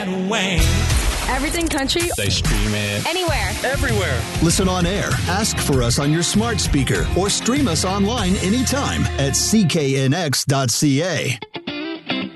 and Wayne. Everything country. They stream it Anywhere. Everywhere. Listen on air, ask for us on your smart speaker, or stream us online anytime at cknx.ca.